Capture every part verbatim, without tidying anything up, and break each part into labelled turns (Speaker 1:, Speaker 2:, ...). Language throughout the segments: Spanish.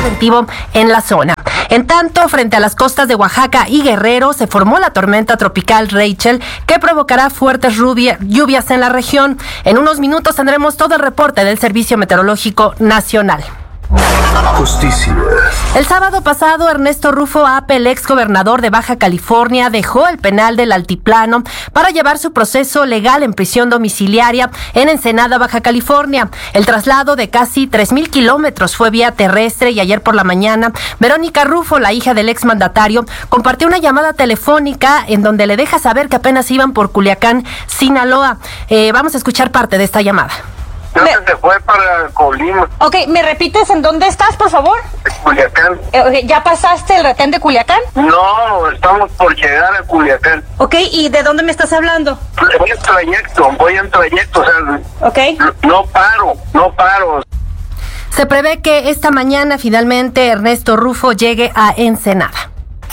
Speaker 1: preventivo en la zona. En tanto, frente a las costas de Oaxaca y Guerrero se formó la tormenta tropical Rachel, que provocará fuertes lluvias en la región. En unos minutos tendremos todo el reporte del Servicio Meteorológico Nacional.
Speaker 2: Justicia.
Speaker 1: El sábado pasado, Ernesto Rufo Ape, el ex gobernador de Baja California, dejó el penal del Altiplano para llevar su proceso legal en prisión domiciliaria en Ensenada, Baja California. El traslado de casi tres mil kilómetros fue vía terrestre y ayer por la mañana, Verónica Rufo, la hija del ex mandatario, compartió una llamada telefónica en donde le deja saber que apenas iban por Culiacán, Sinaloa. Eh, vamos a escuchar parte de esta llamada.
Speaker 3: Creo que se fue para Colima.
Speaker 4: Ok, ¿me repites en dónde estás, por favor?
Speaker 3: Culiacán.
Speaker 4: Eh, ¿Ya pasaste el retén de Culiacán?
Speaker 3: No, estamos por llegar a Culiacán.
Speaker 4: Ok, ¿y de dónde me estás hablando?
Speaker 3: Voy en trayecto, voy en trayecto, o sea,
Speaker 4: ok.
Speaker 3: No paro, no paro.
Speaker 1: Se prevé que esta mañana finalmente Ernesto Rufo llegue a Ensenada.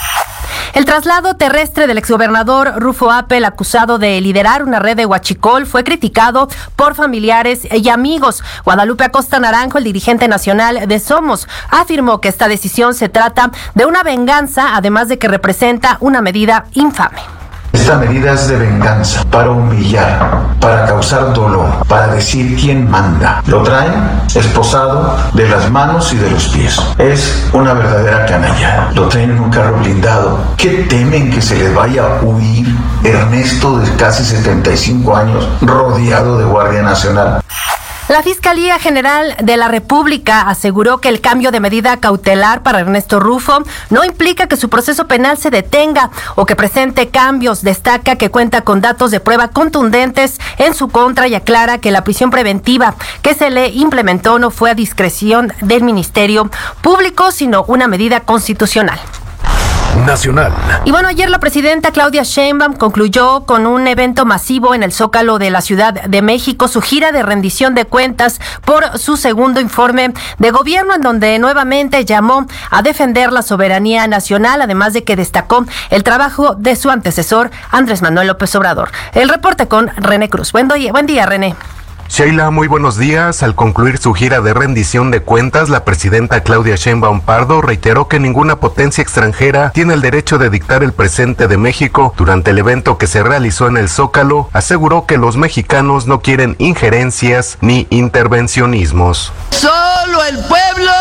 Speaker 1: El traslado terrestre del exgobernador Rufo Ape, el acusado de liderar una red de huachicol, fue criticado por familiares y amigos. Guadalupe Acosta Naranjo, el dirigente nacional de Somos, afirmó que esta decisión se trata de una venganza, además de que representa una medida infame.
Speaker 2: Esta medida es de venganza, para humillar, para causar dolor, para decir quién manda. Lo traen esposado de las manos y de los pies. Es una verdadera canalla. Lo traen en un carro blindado. ¿Qué temen que se les vaya a huir Ernesto, de casi setenta y cinco años, rodeado de Guardia Nacional?
Speaker 1: La Fiscalía General de la República aseguró que el cambio de medida cautelar para Ernesto Rufo no implica que su proceso penal se detenga o que presente cambios. Destaca que cuenta con datos de prueba contundentes en su contra y aclara que la prisión preventiva que se le implementó no fue a discreción del Ministerio Público, sino una medida constitucional.
Speaker 5: Nacional.
Speaker 1: Y bueno, ayer la presidenta Claudia Sheinbaum concluyó con un evento masivo en el Zócalo de la Ciudad de México su gira de rendición de cuentas por su segundo informe de gobierno, en donde nuevamente llamó a defender la soberanía nacional, además de que destacó el trabajo de su antecesor Andrés Manuel López Obrador. El reporte con René Cruz. Buen día, buen día, René.
Speaker 5: Sheila, muy buenos días. Al concluir su gira de rendición de cuentas, la presidenta Claudia Sheinbaum Pardo reiteró que ninguna potencia extranjera tiene el derecho de dictar el presente de México. Durante el evento que se realizó en el Zócalo, aseguró que los mexicanos no quieren injerencias ni intervencionismos.
Speaker 6: Solo el pueblo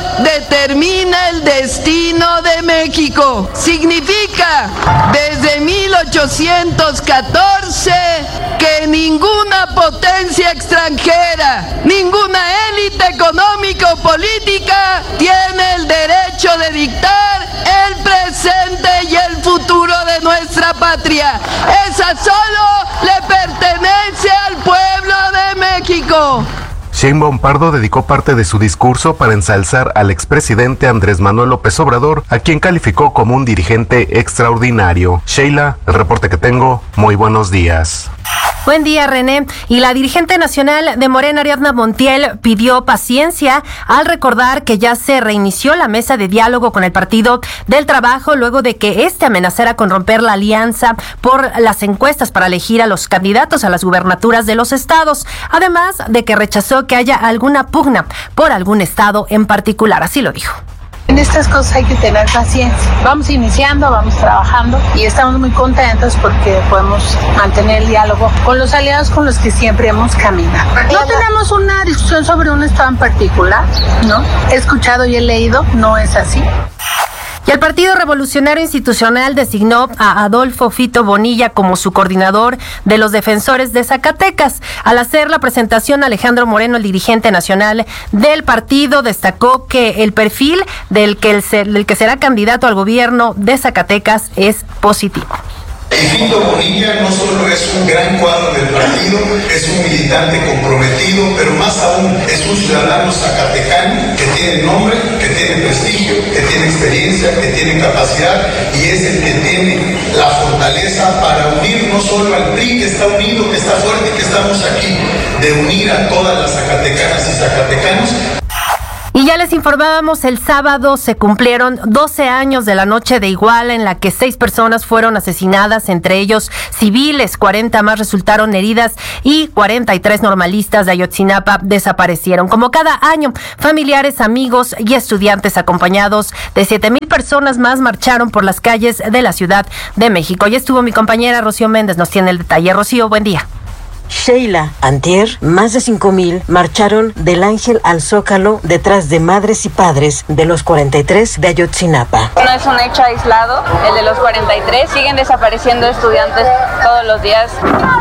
Speaker 6: determina el destino de México. Significa, desde mil ochocientos catorce, que ninguna potencia extranjera, ninguna élite económico-política tiene el derecho de dictar el presente y el futuro de nuestra patria. Esa solo le pertenece al pueblo de México.
Speaker 5: Sheinbaum Pardo dedicó parte de su discurso para ensalzar al expresidente Andrés Manuel López Obrador, a quien calificó como un dirigente extraordinario. Sheila, el reporte que tengo, muy buenos días.
Speaker 1: Buen día, René. Y la dirigente nacional de Morena, Ariadna Montiel, pidió paciencia al recordar que ya se reinició la mesa de diálogo con el Partido del Trabajo luego de que este amenazara con romper la alianza por las encuestas para elegir a los candidatos a las gubernaturas de los estados, además de que rechazó que haya alguna pugna por algún estado en particular. Así lo dijo.
Speaker 7: En estas cosas hay que tener paciencia. Vamos iniciando, vamos trabajando y estamos muy contentos porque podemos mantener el diálogo con los aliados con los que siempre hemos caminado. No tenemos una discusión sobre un estado en particular, ¿no? He escuchado y he leído, no es así.
Speaker 1: Y el Partido Revolucionario Institucional designó a Adolfo Fito Bonilla como su coordinador de los defensores de Zacatecas. Al hacer la presentación, Alejandro Moreno, el dirigente nacional del partido, destacó que el perfil del que, el, del que será candidato al gobierno de Zacatecas es positivo.
Speaker 8: Fito Bonilla no solo es un gran cuadro del partido, es un militante comprometido, pero más aún es un ciudadano zacatecano que tiene nombre, que tiene prestigio, que tiene experiencia, que tiene capacidad y es el que tiene la fortaleza para unir no solo al P R I, que está unido, que está fuerte, que estamos aquí, de unir a todas las zacatecanas y zacatecanos.
Speaker 1: Y ya les informábamos, el sábado se cumplieron doce años de la noche de Iguala, en la que seis personas fueron asesinadas, entre ellos civiles, cuarenta más resultaron heridas y cuarenta y tres normalistas de Ayotzinapa desaparecieron. Como cada año, familiares, amigos y estudiantes acompañados de siete mil personas más marcharon por las calles de la Ciudad de México. Ya estuvo mi compañera Rocío Méndez, nos tiene el detalle. Rocío, buen día.
Speaker 9: Sheila, antier, más de cinco mil marcharon del Ángel al Zócalo detrás de madres y padres de los cuarenta y tres de Ayotzinapa.
Speaker 10: No es un hecho aislado, el de los cuarenta y tres, siguen desapareciendo estudiantes todos los días.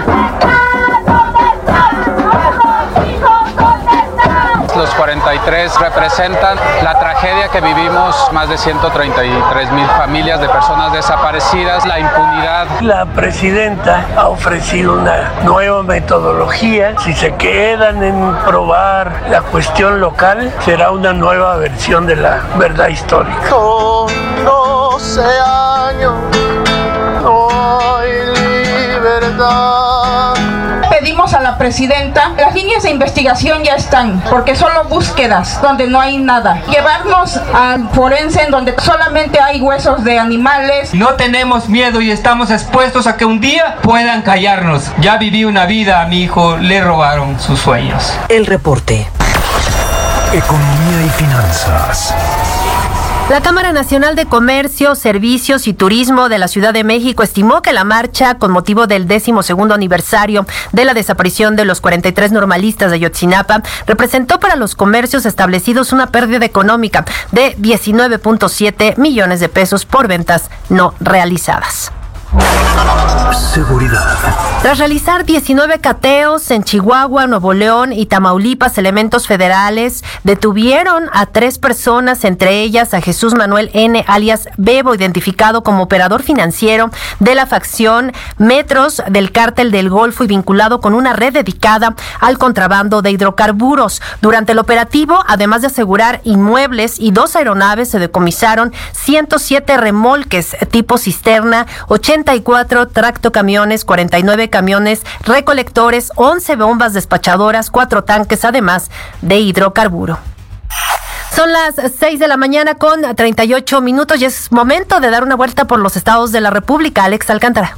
Speaker 11: Los cuarenta y tres representan la tragedia que vivimos más de ciento treinta y tres mil familias de personas desaparecidas, la impunidad.
Speaker 12: La presidenta ha ofrecido una nueva metodología. Si se quedan en probar la cuestión local, será una nueva versión de la verdad histórica.
Speaker 13: Con doce años no hay libertad.
Speaker 14: Pedimos a la presidenta, las líneas de investigación ya están, porque solo búsquedas donde no hay nada. Llevarnos al forense en donde solamente hay huesos de animales.
Speaker 15: No tenemos miedo y estamos expuestos a que un día puedan callarnos. Ya viví una vida, a mi hijo le robaron sus sueños.
Speaker 9: El reporte.
Speaker 16: Economía y finanzas.
Speaker 1: La Cámara Nacional de Comercio, Servicios y Turismo de la Ciudad de México estimó que la marcha, con motivo del décimo segundo aniversario de la desaparición de los cuarenta y tres normalistas de Ayotzinapa, representó para los comercios establecidos una pérdida económica de diecinueve punto siete millones de pesos por ventas no realizadas.
Speaker 16: Seguridad.
Speaker 1: Tras realizar diecinueve cateos en Chihuahua, Nuevo León y Tamaulipas, elementos federales detuvieron a tres personas, entre ellas a Jesús Manuel N., alias Bebo, identificado como operador financiero de la facción Metros del Cártel del Golfo y vinculado con una red dedicada al contrabando de hidrocarburos. Durante el operativo, además de asegurar inmuebles y dos aeronaves, se decomisaron ciento siete remolques tipo cisterna, ochenta y cuatro tractocamiones, cuarenta y nueve camiones recolectores, once bombas despachadoras, cuatro tanques, además de hidrocarburo. Son las seis de la mañana con treinta y ocho minutos y es momento de dar una vuelta por los estados de la República. Alex Alcántara.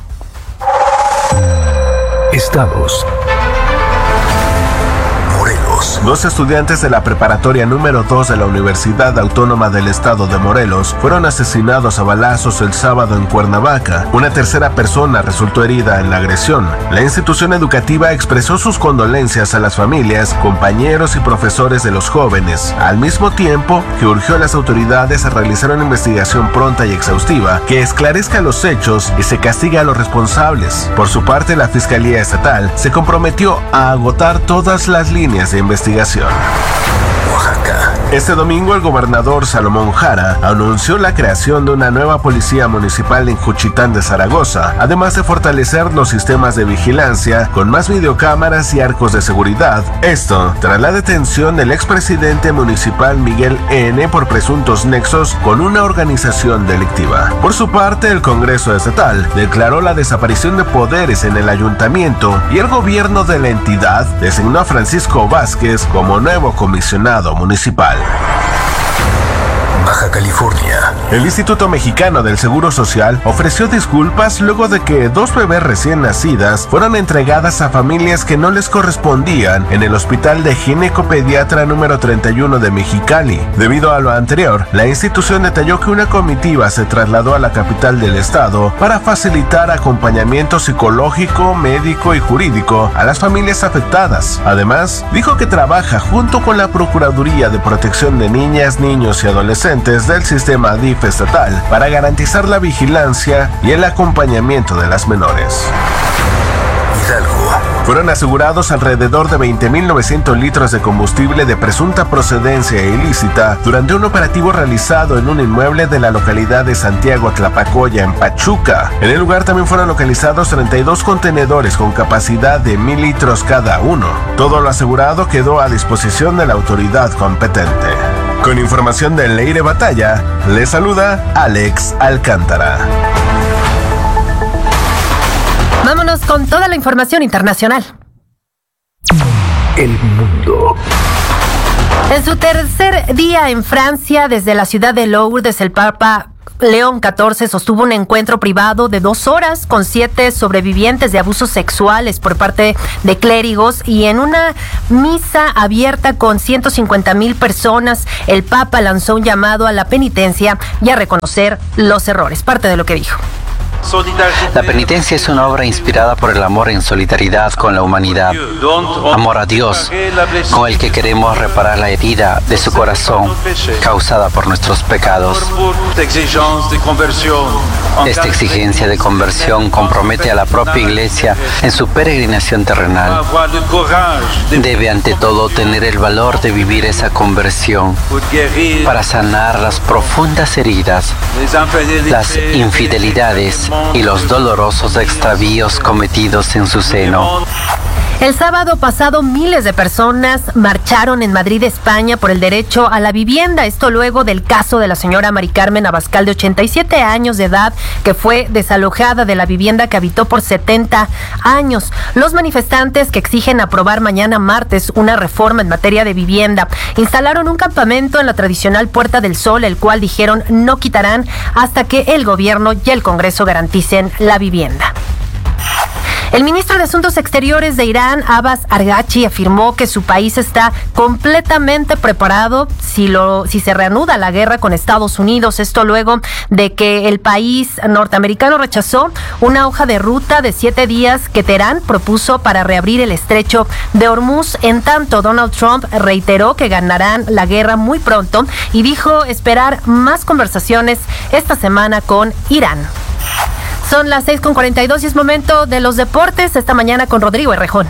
Speaker 16: Estados.
Speaker 5: Dos estudiantes de la preparatoria número dos de la Universidad Autónoma del Estado de Morelos fueron asesinados a balazos el sábado en Cuernavaca. Una tercera persona resultó herida en la agresión. La institución educativa expresó sus condolencias a las familias, compañeros y profesores de los jóvenes, al mismo tiempo que urgió a las autoridades a realizar una investigación pronta y exhaustiva que esclarezca los hechos y se castigue a los responsables. Por su parte, la Fiscalía Estatal se comprometió a agotar todas las líneas de investigación. Oaxaca. Este domingo el gobernador Salomón Jara anunció la creación de una nueva policía municipal en Juchitán de Zaragoza, además de fortalecer los sistemas de vigilancia con más videocámaras y arcos de seguridad. Esto tras la detención del expresidente municipal Miguel N. por presuntos nexos con una organización delictiva. Por su parte, el Congreso Estatal declaró la desaparición de poderes en el ayuntamiento y el gobierno de la entidad designó a Francisco Vázquez como nuevo comisionado municipal.
Speaker 16: Baja California.
Speaker 5: El Instituto Mexicano del Seguro Social ofreció disculpas luego de que dos bebés recién nacidas fueron entregadas a familias que no les correspondían en el Hospital de Ginecopediatra número treinta y uno de Mexicali. Debido a lo anterior, la institución detalló que una comitiva se trasladó a la capital del estado para facilitar acompañamiento psicológico, médico y jurídico a las familias afectadas. Además, dijo que trabaja junto con la Procuraduría de Protección de Niñas, Niños y Adolescentes del sistema D I F estatal para garantizar la vigilancia y el acompañamiento de las menores.
Speaker 16: Hidalgo.
Speaker 5: Fueron asegurados alrededor de veinte mil novecientos litros de combustible de presunta procedencia ilícita durante un operativo realizado en un inmueble de la localidad de Santiago Tlapacoya, en Pachuca. En el lugar también fueron localizados treinta y dos contenedores con capacidad de mil litros cada uno. Todo lo asegurado quedó a disposición de la autoridad competente. Con información de Leire Batalla, le saluda Alex Alcántara.
Speaker 1: Vámonos con toda la información internacional.
Speaker 16: El mundo.
Speaker 1: En su tercer día en Francia, desde la ciudad de Lourdes, el Papa León catorce sostuvo un encuentro privado de dos horas con siete sobrevivientes de abusos sexuales por parte de clérigos, y en una misa abierta con ciento cincuenta mil personas, el Papa lanzó un llamado a la penitencia y a reconocer los errores. Parte de lo que dijo.
Speaker 17: La penitencia es una obra inspirada por el amor en solidaridad con la humanidad, amor a Dios, con el que queremos reparar la herida de su corazón causada por nuestros pecados. Esta exigencia de conversión compromete a la propia Iglesia en su peregrinación terrenal. Debe ante todo tener el valor de vivir esa conversión para sanar las profundas heridas, las infidelidades y los dolorosos extravíos cometidos en su seno.
Speaker 1: El sábado pasado, miles de personas marcharon en Madrid, España, por el derecho a la vivienda. Esto luego del caso de la señora Mari Carmen Abascal, de ochenta y siete años de edad, que fue desalojada de la vivienda que habitó por setenta años. Los manifestantes, que exigen aprobar mañana martes una reforma en materia de vivienda, instalaron un campamento en la tradicional Puerta del Sol, el cual dijeron no quitarán hasta que el gobierno y el Congreso garanticen la vivienda. El ministro de Asuntos Exteriores de Irán, Abbas Araghchi, afirmó que su país está completamente preparado si, lo, si se reanuda la guerra con Estados Unidos. Esto luego de que el país norteamericano rechazó una hoja de ruta de siete días que Teherán propuso para reabrir el estrecho de Hormuz. En tanto, Donald Trump reiteró que ganarán la guerra muy pronto y dijo esperar más conversaciones esta semana con Irán. Son las seis con cuarenta y dos y es momento de los deportes esta mañana con Rodrigo Herrejón.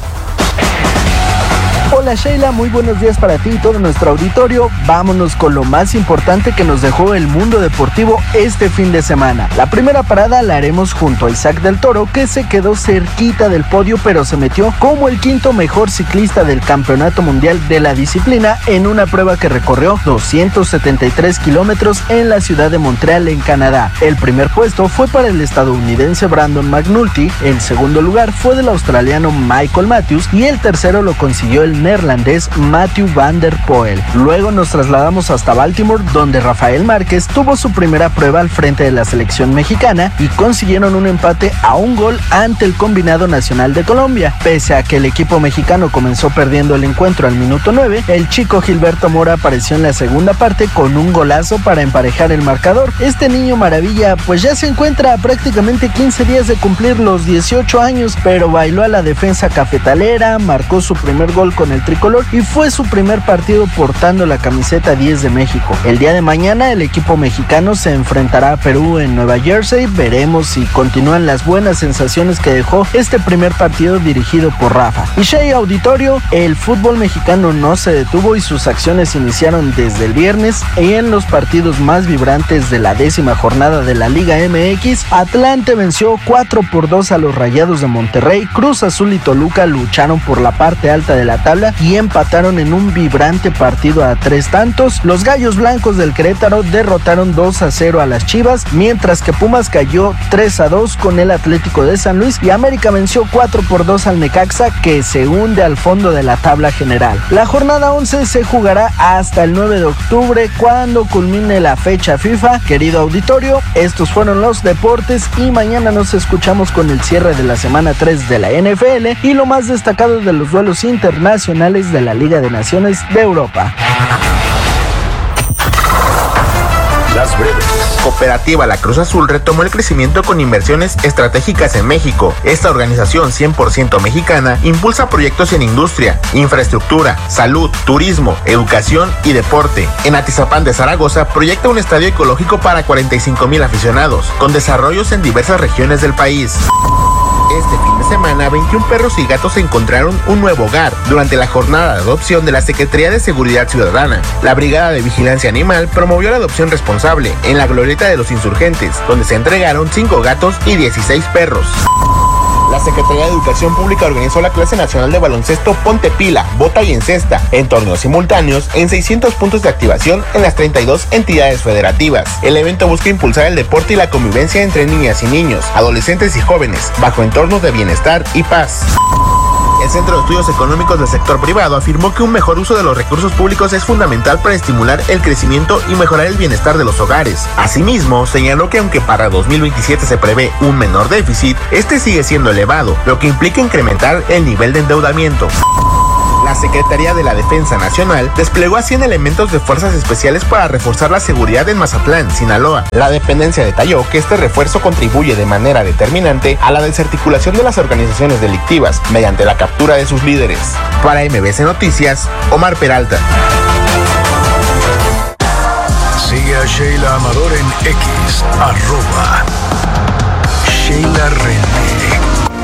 Speaker 18: Hola Sheila, muy buenos días para ti y todo nuestro auditorio. Vámonos con lo más importante que nos dejó el mundo deportivo este fin de semana. La primera parada la haremos junto a Isaac del Toro, que se quedó cerquita del podio, pero se metió como el quinto mejor ciclista del Campeonato Mundial de la disciplina en una prueba que recorrió doscientos setenta y tres kilómetros en la ciudad de Montreal, en Canadá. El primer puesto fue para el estadounidense Brandon McNulty, el segundo lugar fue del australiano Michael Matthews y el tercero lo consiguió el neerlandés Matthew van der Poel. Luego nos trasladamos hasta Baltimore, donde Rafael Márquez tuvo su primera prueba al frente de la selección mexicana y consiguieron un empate a un gol ante el combinado nacional de Colombia. Pese a que el equipo mexicano comenzó perdiendo el encuentro al minuto nueve, el chico Gilberto Mora apareció en la segunda parte con un golazo para emparejar el marcador. Este niño maravilla pues ya se encuentra a prácticamente quince días de cumplir los dieciocho años, pero bailó a la defensa cafetalera, marcó su primer gol con el tricolor y fue su primer partido portando la camiseta diez de México. El día de mañana el equipo mexicano se enfrentará a Perú en Nueva Jersey. Veremos si continúan las buenas sensaciones que dejó este primer partido dirigido por Rafa. Y Shea Auditorio, el fútbol mexicano no se detuvo y sus acciones iniciaron desde el viernes y en los partidos más vibrantes de la décima jornada de la Liga M X, Atlante venció cuatro por dos a los Rayados de Monterrey. Cruz Azul y Toluca lucharon por la parte alta de la tabla y empataron en un vibrante partido a tres tantos. Los Gallos Blancos del Querétaro derrotaron dos a cero a las Chivas, mientras que Pumas cayó tres a dos con el Atlético de San Luis y América venció cuatro por dos al Necaxa, que se hunde al fondo de la tabla general. La jornada once se jugará hasta el nueve de octubre, cuando culmine la fecha FIFA. Querido auditorio, estos fueron los deportes y mañana nos escuchamos con el cierre de la semana tres de la N F L y lo más destacado de los duelos internacionales de la Liga de Naciones de Europa.
Speaker 19: Las breves. Cooperativa La Cruz Azul retomó el crecimiento con inversiones estratégicas en México. Esta organización cien por ciento mexicana impulsa proyectos en industria, infraestructura, salud, turismo, educación y deporte. En Atizapán de Zaragoza proyecta un estadio ecológico para cuarenta y cinco mil aficionados, con desarrollos en diversas regiones del país. Este fin de semana, veintiún perros y gatos encontraron un nuevo hogar durante la jornada de adopción de la Secretaría de Seguridad Ciudadana. La Brigada de Vigilancia Animal promovió la adopción responsable en la Glorieta de los Insurgentes, donde se entregaron cinco gatos y dieciséis perros. La Secretaría de Educación Pública organizó la clase nacional de baloncesto Ponte Pila, Bota y Encesta en torneos simultáneos en seiscientos puntos de activación en las treinta y dos entidades federativas. El evento busca impulsar el deporte y la convivencia entre niñas y niños, adolescentes y jóvenes, bajo entornos de bienestar y paz. El El Centro de Estudios Económicos del Sector Privado afirmó que un mejor uso de los recursos públicos es fundamental para estimular el crecimiento y mejorar el bienestar de los hogares. Asimismo, señaló que aunque para dos mil veintisiete se prevé un menor déficit, este sigue siendo elevado, lo que implica incrementar el nivel de endeudamiento. La Secretaría de la Defensa Nacional desplegó a cien elementos de fuerzas especiales para reforzar la seguridad en Mazatlán, Sinaloa. La dependencia detalló que este refuerzo contribuye de manera determinante a la desarticulación de las organizaciones delictivas mediante la captura de sus líderes. Para M B C Noticias, Omar Peralta.
Speaker 16: Sigue a Sheila Amador en X, arroba Sheila Rene.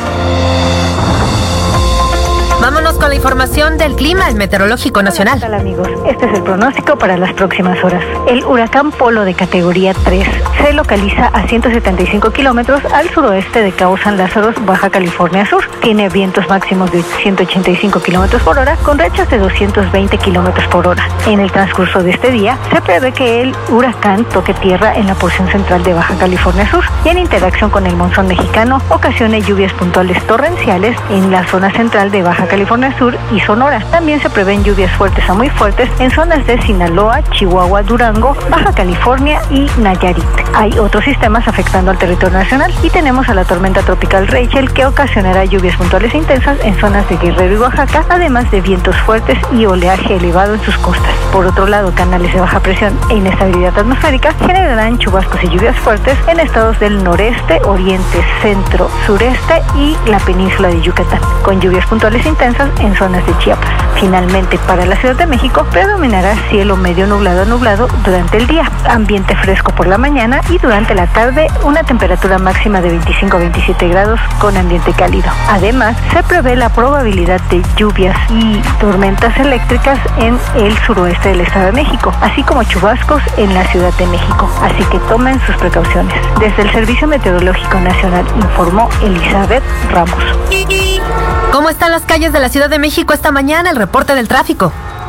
Speaker 1: Vámonos con la información del clima, el Meteorológico Nacional.
Speaker 20: Hola amigos, este es el pronóstico para las próximas horas. El huracán Polo de categoría tres se localiza a ciento setenta y cinco kilómetros al suroeste de Cabo San Lázaro, Baja California Sur. Tiene vientos máximos de ciento ochenta y cinco kilómetros por hora con rachas de doscientos veinte kilómetros por hora. En el transcurso de este día se prevé que el huracán toque tierra en la porción central de Baja California Sur y en interacción con el monzón mexicano ocasione lluvias puntuales torrenciales en la zona central de Baja California Sur y Sonora. También se prevén lluvias fuertes a muy fuertes en zonas de Sinaloa, Chihuahua, Durango, Baja California y Nayarit. Hay otros sistemas afectando al territorio nacional y tenemos a la tormenta tropical Rachel que ocasionará lluvias puntuales e intensas en zonas de Guerrero y Oaxaca, además de vientos fuertes y oleaje elevado en sus costas. Por otro lado, canales de baja presión e inestabilidad atmosférica generarán chubascos y lluvias fuertes en estados del noreste, oriente, centro, sureste y la península de Yucatán, con lluvias puntuales intensas en zonas de Chiapas. Finalmente, para la Ciudad de México, predominará cielo medio nublado a nublado durante el día, ambiente fresco por la mañana y durante la tarde una temperatura máxima de veinticinco a veintisiete grados con ambiente cálido. Además, se prevé la probabilidad de lluvias y tormentas eléctricas en el suroeste del Estado de México, así como chubascos en la Ciudad de México. Así que tomen sus precauciones. Desde el Servicio Meteorológico Nacional informó Elizabeth Ramos.
Speaker 1: ¿Cómo están las calles de la Ciudad de México esta mañana? El reporte del tráfico.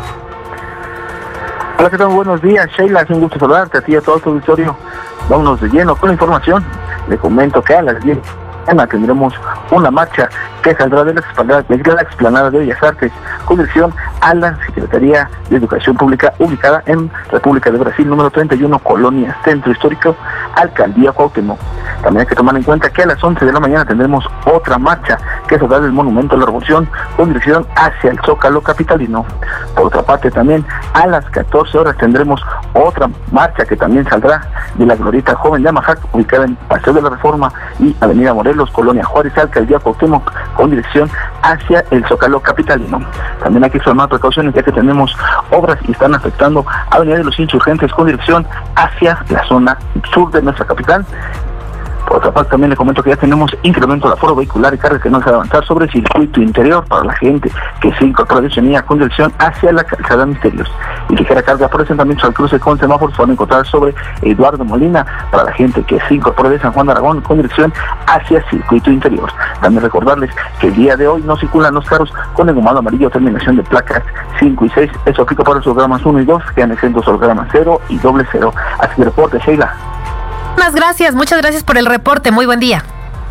Speaker 21: Hola, ¿qué tal? Buenos días, Sheila. Es un gusto saludarte a ti y a todo tu auditorio. Vámonos de lleno con la información. Le comento que a las diez de la mañana tendremos una marcha que saldrá de la explanada de, la explanada de Bellas Artes con dirección a la Secretaría de Educación Pública ubicada en República de Brasil, número treinta y uno, Colonia Centro Histórico, Alcaldía Cuauhtémoc. También hay que tomar en cuenta que a las once de la mañana tendremos otra marcha que saldrá del Monumento a la Revolución con dirección hacia el Zócalo capitalino. Por otra parte, también a las catorce horas tendremos otra marcha que también saldrá de la Glorieta Joven de Amajac, ubicada en Paseo de la Reforma y Avenida Morelos, Colonia Juárez, Alcaldía Cuauhtémoc, con dirección hacia el Zócalo capitalino. También hay que tomar precauciones ya que tenemos obras y están afectando Avenida de los Insurgentes con dirección hacia la zona sur de nuestra capital. Por otra parte, también le comento que ya tenemos incremento de aforo vehicular y carga que no se va a avanzar sobre el circuito interior para la gente que se incorpora de Oceanía con dirección hacia la calzada Misterios. Y ligera carga por asentamientos al cruce con semáforos se van a encontrar sobre Eduardo Molina para la gente que se incorpora de San Juan de Aragón con dirección hacia el circuito interior. También recordarles que el día de hoy no circulan los carros con engomado amarillo, terminación de placas cinco y seis. Eso aplica para los programas uno y dos, que han exentos los programas cero y doble cero. Así que reporte, Sheila.
Speaker 1: Muchas gracias, muchas gracias por el reporte, muy buen día.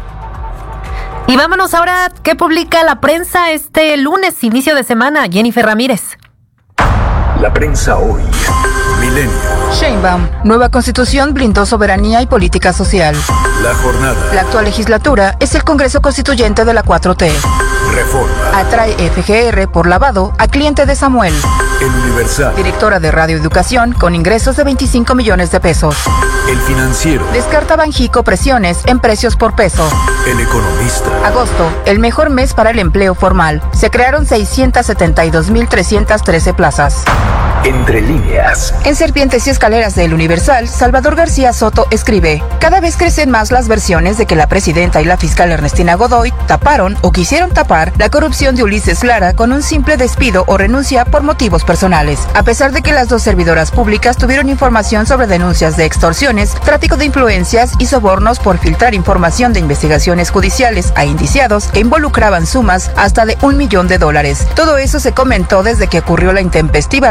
Speaker 1: Y vámonos ahora, ¿qué publica la prensa este lunes, inicio de semana? Jennifer Ramírez.
Speaker 16: La prensa hoy. Milenio.
Speaker 22: Sheinbaum, nueva constitución blindó soberanía y política social.
Speaker 16: La jornada.
Speaker 22: La actual legislatura es el Congreso Constituyente de la cuatro T.
Speaker 16: Reforma.
Speaker 22: Atrae F G R por lavado a cliente de Samuel.
Speaker 16: El Universal.
Speaker 22: Directora de Radio Educación con ingresos de veinticinco millones de pesos.
Speaker 16: El Financiero.
Speaker 22: Descarta Banjico presiones en precios por peso.
Speaker 16: El Economista.
Speaker 22: Agosto, el mejor mes para el empleo formal. Se crearon seiscientas setenta y dos mil trescientas trece plazas.
Speaker 16: Entre líneas.
Speaker 22: En Serpientes y Escaleras del Universal, Salvador García Soto escribe: cada vez crecen más las versiones de que la presidenta y la fiscal Ernestina Godoy taparon o quisieron tapar la corrupción de Ulises Lara con un simple despido o renuncia por motivos personales. A pesar de que las dos servidoras públicas tuvieron información sobre denuncias de extorsiones, tráfico de influencias y sobornos por filtrar información de investigaciones judiciales a indiciados que involucraban sumas hasta de un millón de dólares. Todo eso se comentó desde que ocurrió la intempestiva renuncia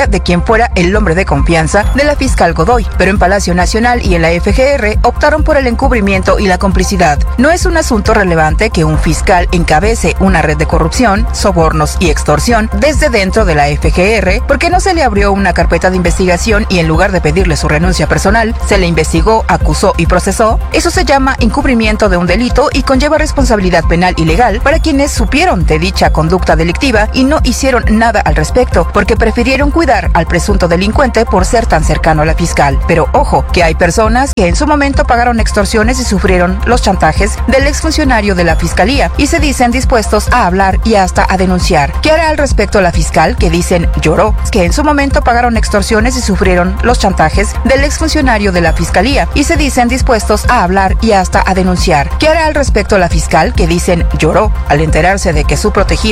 Speaker 22: renuncia de quien fuera el hombre de confianza de la fiscal Godoy, pero en Palacio Nacional y en la F G R optaron por el encubrimiento y la complicidad. No es un asunto relevante que un fiscal encabece una red de corrupción, sobornos y extorsión desde dentro de la F G R, porque no se le abrió una carpeta de investigación y en lugar de pedirle su renuncia personal, se le investigó, acusó y procesó. Eso se llama encubrimiento de un delito y conlleva responsabilidad penal y legal para quienes supieron de dicha conducta delictiva y no hicieron nada al respecto, porque prefirieron cuidar al presunto delincuente por ser tan cercano a la fiscal. Pero ojo, que hay personas que en su momento pagaron extorsiones y sufrieron los chantajes del exfuncionario de la fiscalía y se dicen dispuestos a hablar y hasta a denunciar. ¿Qué hará al respecto la fiscal, que dicen lloró, que en su momento pagaron extorsiones y sufrieron los chantajes del exfuncionario de la fiscalía y se dicen dispuestos a hablar y hasta a denunciar? ¿Qué hará al respecto la fiscal, que dicen lloró al enterarse de que su protegida